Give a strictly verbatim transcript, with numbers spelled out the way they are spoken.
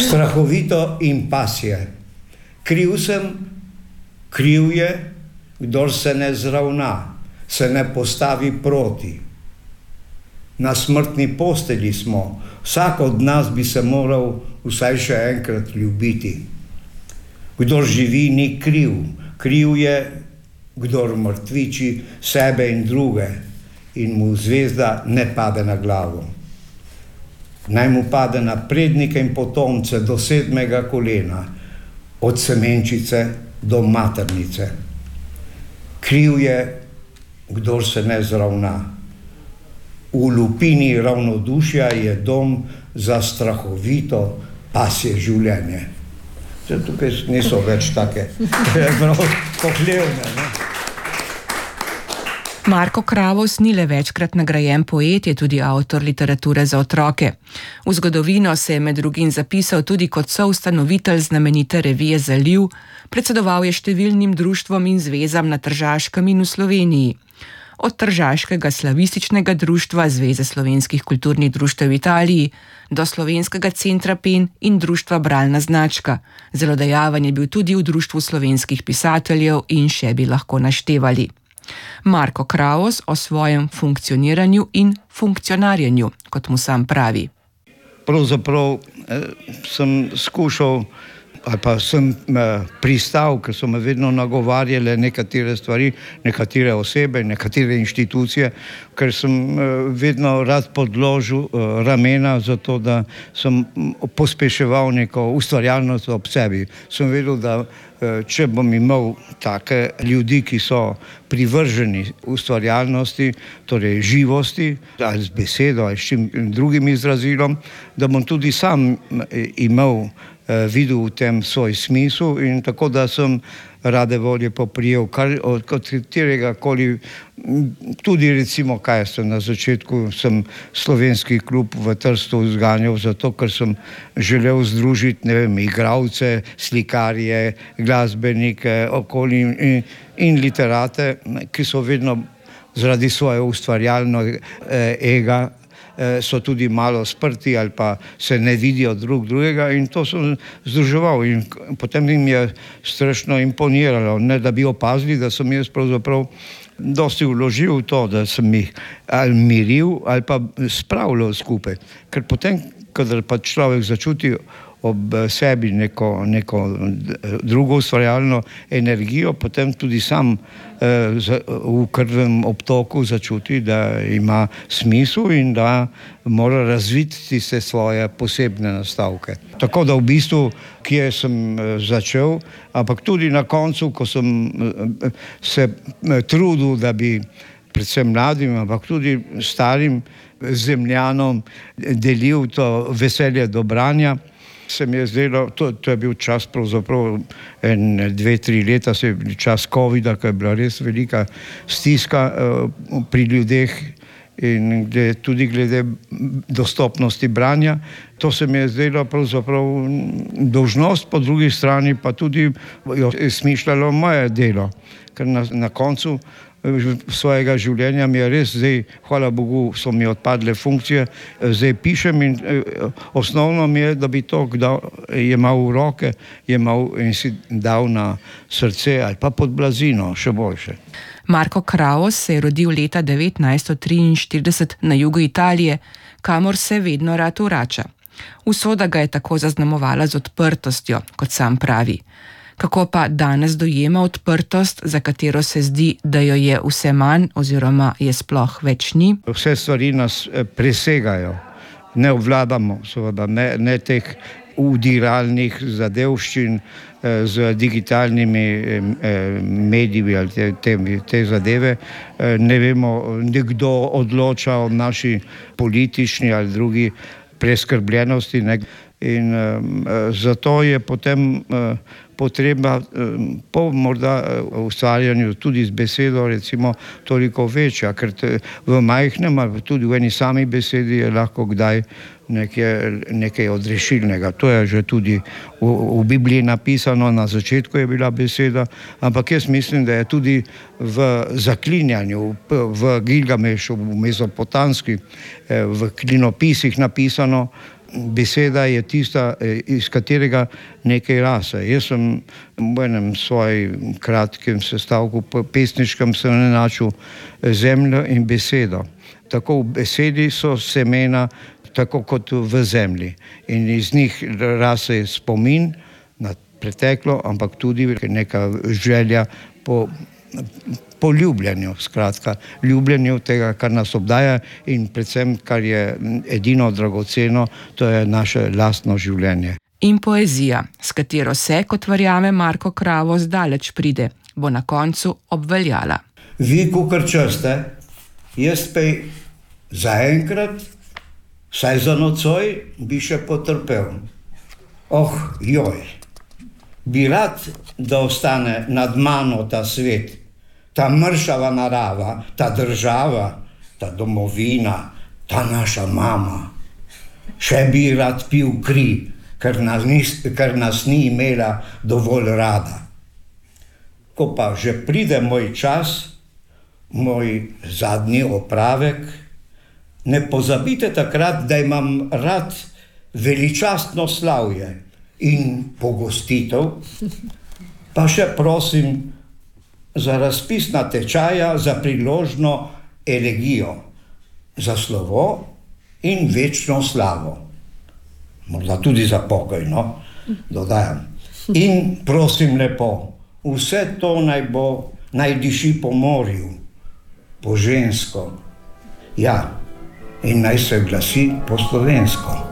Strahovito in pasje. Kriv sem, kriv je, kdor se ne zravna, se ne postavi proti. Na smrtni postelji smo, vsak od nas bi se moral vsaj še enkrat ljubiti. Kdor živi, ni kriv, kriv je, kdor mrtviči sebe in druge in mu zvezda ne pade na glavo. Naj mu pade na prednike in potomce do sedmega kolena, od semenčice do maternice. Kriv je, kdor se ne zravna. V lupini ravnodušja je dom za strahovito pasje življenje. Zdaj, tukaj niso več take pohlevne. Marko Kravos ni le večkrat nagrajen poet, je tudi avtor literature za otroke. V zgodovino se je med drugim zapisal tudi kot soustanovitelj znamenite revije Zaliv, predsedoval je številnim društvom in zvezam na Tržaškem in v Sloveniji. Od Tržaškega slavističnega društva Zveze slovenskih kulturnih društev v Italiji do Slovenskega centra Pen in društva Bralna značka. Zelo dejaven je bil tudi v Društvu slovenskih pisateljev in še bi lahko naštevali. Marko Kravos o svojem funkcioniranju in funkcionarjenju, kot mu sam pravi. Pravzaprav eh, sem skušal ali pa sem eh, pristal, ker so me vedno nagovarjale nekatere stvari, nekatere osebe, nekatere inštitucije, ker sem eh, vedno rad podložil eh, ramena za to, da sem pospeševal neko ustvarjalnost ob sebi. Sem vedel, da eh, če bom imel take ljudi, ki so privrženi ustvarjalnosti, torej živosti, ali z besedo, ali s čim drugim izrazilom, da bom tudi sam imel videl v tem svoj smisel in tako, da sem rade volje poprijel kar od katerega koli, tudi recimo, kaj sem na začetku, sem slovenski klub v Trstu zganjal zato, ker sem želel združiti, ne vem, igralce, slikarje, glasbenike, okoli in, in literate, ki so vedno zaradi svoje ustvarjalnega ega so tudi malo sprti ali pa se ne vidijo drug drugega in to sem združeval in potem jim je strašno imponiralo, ne da bi opazili, da sem jaz pravzaprav dosti vložil v to, da sem jih ali miril ali pa spravljal skupaj, ker potem, kadar pa človek začuti ob sebi neko, neko drugo ustvarjalno energijo, potem tudi sam eh, v krvnem obtoku začuti, da ima smisel in da mora razviti se svoje posebne nastavke. Tako da v bistvu, kje sem začel, ampak tudi na koncu, ko sem se trudil, da bi predvsem mladim, ampak tudi starim zemljanom delil to veselje do branja, se mi je zdelo, to, to je bil čas pravzaprav en, dve, tri leta, se je bil čas covida, ko je bila res velika stiska uh, pri ljudeh in glede, tudi glede dostopnosti branja. To se mi je zdelo pravzaprav dolžnost, po drugi strani pa tudi jo smišljalo moje delo, ker na, na koncu svojega življenja mi je res zdaj, hvala Bogu, so mi odpadle funkcije, zdaj pišem in osnovno mi je, da bi to kdaj jemal v roke, jemal in si dal na srce ali pa pod blazino, še boljše. Marko Kravos se je rodil leta devetnajststo triinštirideset na jugu Italije, kamor se vedno rad vrača. Usoda ga je tako zaznamovala z odprtostjo, kot sam pravi. Kako pa danes dojema odprtost, za katero se zdi, da jo je vse manj oziroma je sploh več ni? Vse stvari nas presegajo, ne obvladamo, seveda, ne, ne teh udiralnih zadevščin z digitalnimi mediji ali te, te, te zadeve. Ne vemo, nekdo odloča o naši politični ali drugi preskrbljenosti, ne? In um, zato je potem uh, potreba um, po morda uh, ustvarjanju tudi z besedo recimo toliko večja, ker te, v majhnem ali tudi v eni sami besedi je lahko kdaj nekaj, nekaj odrešilnega. To je že tudi v, v Bibliji napisano, na začetku je bila beseda, ampak jaz mislim, da je tudi v zaklinjanju, v Gilgamešu, v mezopotamski, v klinopisih napisano, beseda je tista, iz katerega nekaj rase. Jaz sem v enem svojem kratkem sestavku pesniškem se načel zemljo in besedo. Tako v besedi so semena, tako kot v zemlji. In iz njih rase spomin na preteklo, ampak tudi neka želja po po ljubljenju, skratka, ljubljenju tega, kar nas obdaja in predvsem, kar je edino dragoceno, to je naše lastno življenje. In poezija, s katero se, kot verjame Marko Kravo, zdaleč pride, bo na koncu obveljala. Vi, kukar časte, jaz pa zaenkrat, saj za nocoj, bi še potrpel. Oh, joj, bi rad, da ostane nad mano ta svet, ta mršava narava, ta država, ta domovina, ta naša mama. Še bi rad pil kri, ker nas ni, ker nas ni imela dovolj rada. Ko pa že pride moj čas, moj zadnji opravek, ne pozabite takrat, da imam rad veličastno slavje in pogostitev, pa še prosim za razpis natečaja za priložno elegijo, za slovo in večno slavo. Morda tudi za pokoj, no, dodajam. In prosim lepo, vse to naj bo, naj diši po morju, po žensko, ja, in naj se glasi po slovensko.